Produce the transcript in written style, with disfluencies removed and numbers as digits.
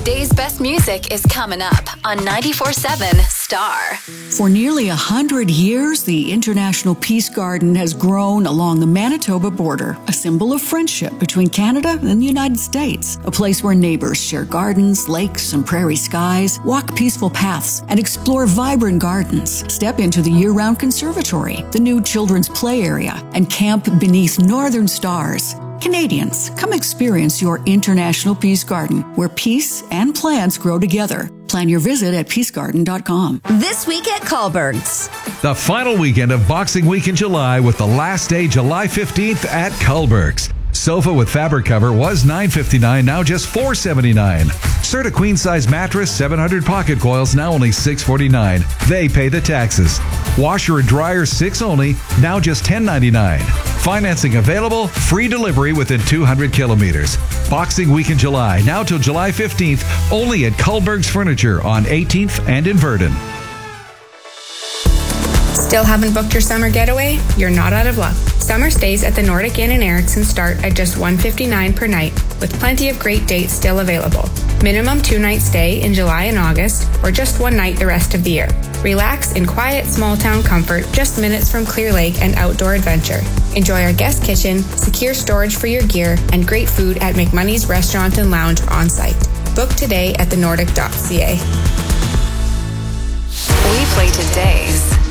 Today's best music is coming up on 94.7 Star. For nearly 100 years, the International Peace Garden has grown along the Manitoba border, a symbol of friendship between Canada and the United States. A place where neighbors share gardens, lakes, and prairie skies, walk peaceful paths, and explore vibrant gardens. Step into the year-round conservatory, the new children's play area, and camp beneath northern stars. Canadians, come experience your International Peace Garden, where peace and plants grow together. Plan your visit at peacegarden.com. This week at Cullberg's. The final weekend of Boxing Week in July with the last day July 15th at Cullberg's. Sofa with fabric cover was $9.59, now just $4.79. Serta queen size mattress, 700 pocket coils, now only $6.49. They pay the taxes. Washer and dryer, $6 only, now just $10.99. Financing available, free delivery within 200 kilometers. Boxing Week in July, now till July 15th, only at Cullberg's Furniture on 18th and in Verdun. Still haven't booked your summer getaway? You're not out of luck. Summer stays at the Nordic Inn in Erickson start at just $159 per night, with plenty of great dates still available. Minimum 2-night stay in July and August, or just 1 night the rest of the year. Relax in quiet, small-town comfort, just minutes from Clear Lake and outdoor adventure. Enjoy our guest kitchen, secure storage for your gear, and great food at McMoney's Restaurant and Lounge on site. Book today at thenordic.ca. We play today's